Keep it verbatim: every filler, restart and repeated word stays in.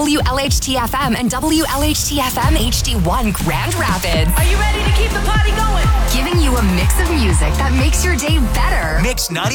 W L H T F M and W L H T F M H D one Grand Rapids. Are you ready to keep the party going? Giving you a mix of music that makes your day better. Mix ninety